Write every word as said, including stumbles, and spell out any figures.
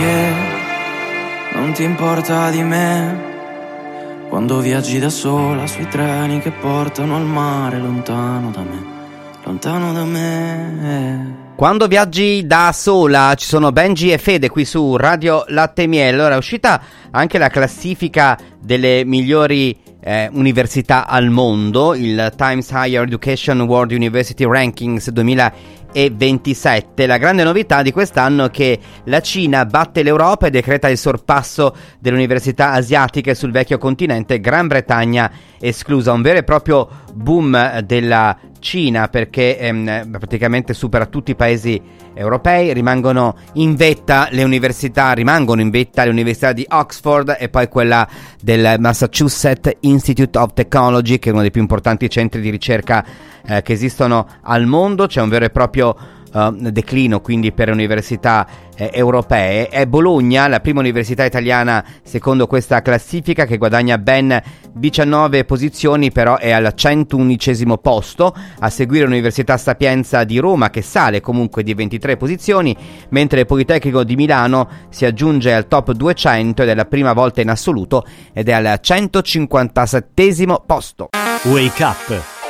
che non ti importa di me, quando viaggi da sola sui treni che portano al mare, lontano da me, lontano da me. Quando viaggi da sola, ci sono Benji e Fede qui su Radio Latte e Miele. Allora è uscita anche la classifica delle migliori eh, università al mondo, il Times Higher Education World University Rankings duemilaventisette. La grande novità di quest'anno è che la Cina batte l'Europa e decreta il sorpasso delle università asiatiche sul vecchio continente, Gran Bretagna esclusa. Un vero e proprio boom della Cina, perché ehm, praticamente supera tutti i paesi europei. Rimangono in vetta le università, rimangono in vetta le università di Oxford e poi quella del Massachusetts Institute of Technology, che è uno dei più importanti centri di ricerca eh, che esistono al mondo. C'è un vero e proprio Uh, declino quindi per università eh, europee. È Bologna la prima università italiana secondo questa classifica, che guadagna ben diciannove posizioni, però è al centoundicesimo posto. A seguire l'Università Sapienza di Roma, che sale comunque di ventitré posizioni, mentre il Politecnico di Milano si aggiunge al top duecento ed è la prima volta in assoluto ed è al centocinquantasettesimo posto. Wake Up